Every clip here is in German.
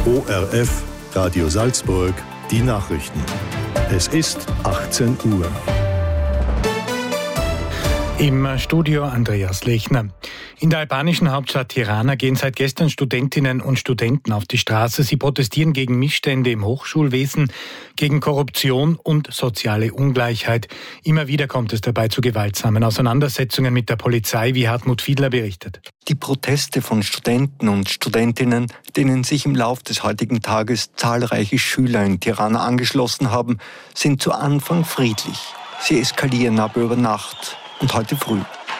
ORF Radio Salzburg, die Nachrichten. Es ist 18 Uhr. Im Studio Andreas Lechner. In der albanischen Hauptstadt Tirana gehen seit gestern Studentinnen und Studenten auf die Straße. Sie protestieren gegen Missstände im Hochschulwesen, gegen Korruption und soziale Ungleichheit. Immer wieder kommt es dabei zu gewaltsamen Auseinandersetzungen mit der Polizei, wie Hartmut Fiedler berichtet. Die Proteste von Studenten und Studentinnen, denen sich im Lauf des heutigen Tages zahlreiche Schüler in Tirana angeschlossen haben, sind zu Anfang friedlich. Sie eskalieren aber über Nacht und heute früh.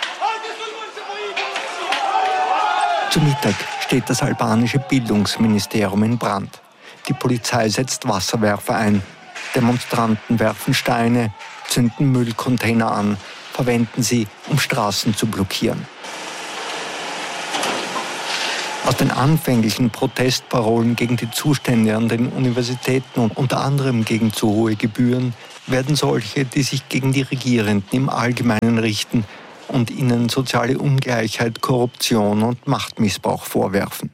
Zu Mittag steht das albanische Bildungsministerium in Brand. Die Polizei setzt Wasserwerfer ein. Demonstranten werfen Steine, zünden Müllcontainer an, verwenden sie, um Straßen zu blockieren. Aus den anfänglichen Protestparolen gegen die Zustände an den Universitäten und unter anderem gegen zu hohe Gebühren werden solche, die sich gegen die Regierenden im Allgemeinen richten und ihnen soziale Ungleichheit, Korruption und Machtmissbrauch vorwerfen.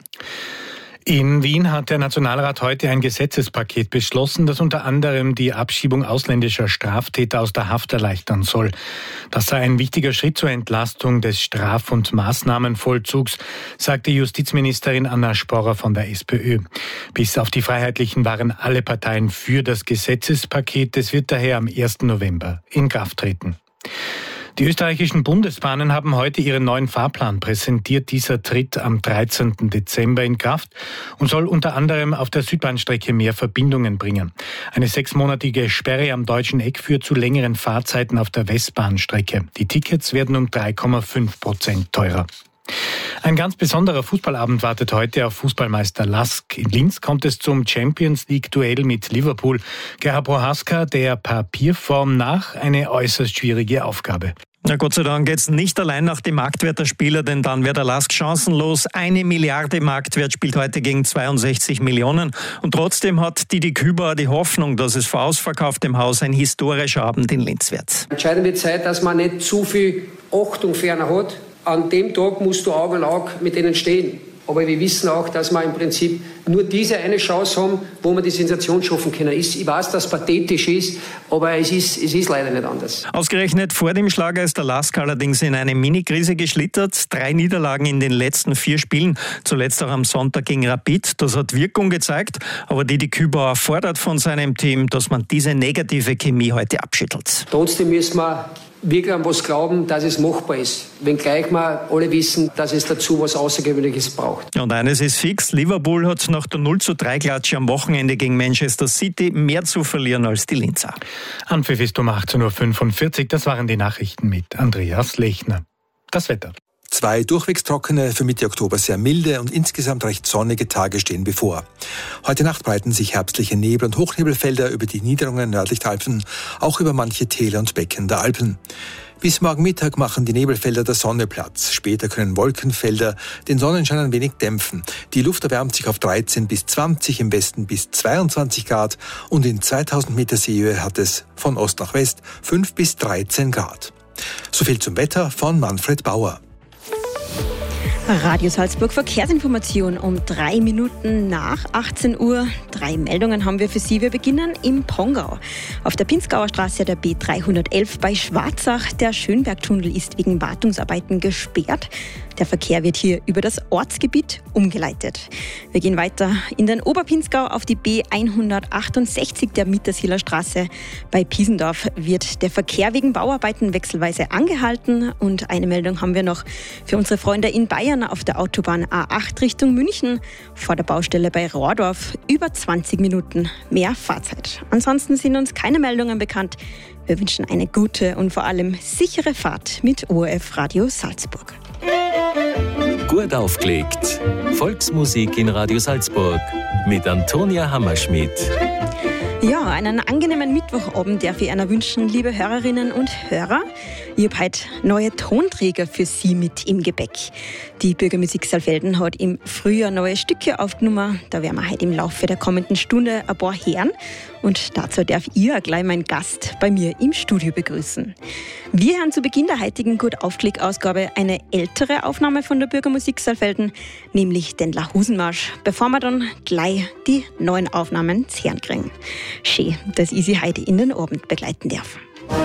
In Wien hat der Nationalrat heute ein Gesetzespaket beschlossen, das unter anderem die Abschiebung ausländischer Straftäter aus der Haft erleichtern soll. Das sei ein wichtiger Schritt zur Entlastung des Straf- und Maßnahmenvollzugs, sagte Justizministerin Anna Sporrer von der SPÖ. Bis auf die Freiheitlichen waren alle Parteien für das Gesetzespaket. Es wird daher am 1. November in Kraft treten. Die österreichischen Bundesbahnen haben heute ihren neuen Fahrplan präsentiert. Dieser tritt am 13. Dezember in Kraft und soll unter anderem auf der Südbahnstrecke mehr Verbindungen bringen. Eine 6-monatige Sperre am Deutschen Eck führt zu längeren Fahrzeiten auf der Westbahnstrecke. Die Tickets werden um 3,5% teurer. Ein ganz besonderer Fußballabend wartet heute auf Fußballmeister Lask. In Linz kommt es zum Champions-League-Duell mit Liverpool. Gerhard Prohaska, der Papierform nach, eine äußerst schwierige Aufgabe. Na Gott sei Dank geht's nicht allein nach dem Marktwert der Spieler, denn dann wäre der Lask chancenlos. 1 Milliarde Marktwert, spielt heute gegen 62 Millionen. Und trotzdem hat Didi Küber die Hoffnung, dass es vor ausverkauftem Haus ein historischer Abend in Linz wird. Entscheidende Zeit, dass man nicht zu viel Achtung für einen hat. An dem Tag musst du Auge in Auge mit denen stehen. Aber wir wissen auch, dass wir im Prinzip nur diese eine Chance haben, wo wir die Sensation schaffen können. Ich weiß, dass es pathetisch ist, aber es ist leider nicht anders. Ausgerechnet vor dem Schlager ist der Lask allerdings in eine Mini-Krise geschlittert. 3 Niederlagen in den letzten 4 Spielen, zuletzt auch am Sonntag gegen Rapid. Das hat Wirkung gezeigt, aber Didi Küber fordert von seinem Team, dass man diese negative Chemie heute abschüttelt. Trotzdem müssen wir wirklich an was glauben, dass es machbar ist. Wenngleich wir alle wissen, dass es dazu was Außergewöhnliches braucht. Und eines ist fix, Liverpool hat nach der 0:3-Klatsche am Wochenende gegen Manchester City mehr zu verlieren als die Linzer. Anpfiff ist um 18.45 Uhr. Das waren die Nachrichten mit Andreas Lechner. Das Wetter. 2 durchwegs trockene, für Mitte Oktober sehr milde und insgesamt recht sonnige Tage stehen bevor. Heute Nacht breiten sich herbstliche Nebel- und Hochnebelfelder über die Niederungen nördlich der Alpen, auch über manche Täler und Becken der Alpen. Bis morgen Mittag machen die Nebelfelder der Sonne Platz. Später können Wolkenfelder den Sonnenschein ein wenig dämpfen. Die Luft erwärmt sich auf 13 bis 20, im Westen bis 22 Grad und in 2000 Meter Seehöhe hat es von Ost nach West 5 bis 13 Grad. So viel zum Wetter von Manfred Bauer. Radio Salzburg Verkehrsinformation um 3 Minuten nach 18 Uhr. 3 Meldungen haben wir für Sie. Wir beginnen im Pongau. Auf der Pinzgauer Straße der B311 bei Schwarzach. Der Schönbergtunnel ist wegen Wartungsarbeiten gesperrt. Der Verkehr wird hier über das Ortsgebiet umgeleitet. Wir gehen weiter in den Oberpinzgau auf die B168 der Mittersieler Straße. Bei Piesendorf wird der Verkehr wegen Bauarbeiten wechselweise angehalten. Und eine Meldung haben wir noch für unsere Freunde in Bayern auf der Autobahn A8 Richtung München. Vor der Baustelle bei Rohrdorf über 20 Minuten mehr Fahrzeit. Ansonsten sind uns keine Meldungen bekannt. Wir wünschen eine gute und vor allem sichere Fahrt mit ORF Radio Salzburg. Gut aufgelegt. Volksmusik in Radio Salzburg mit Antonia Hammerschmidt. Ja, einen angenehmen Mittwochabend darf ich einer wünschen, liebe Hörerinnen und Hörer. Ich habe heute neue Tonträger für Sie mit im Gepäck. Die Bürgermusik Saalfelden hat im Frühjahr neue Stücke aufgenommen. Da werden wir heute im Laufe der kommenden Stunde ein paar hören. Und dazu darf ich auch gleich meinen Gast bei mir im Studio begrüßen. Wir hören zu Beginn der heutigen Gut-Aufklick-Ausgabe eine ältere Aufnahme von der Bürgermusik Saalfelden, nämlich den Lahusenmarsch, bevor wir dann gleich die neuen Aufnahmen zu hören kriegen. Schön, dass ich Sie heute in den Abend begleiten darf.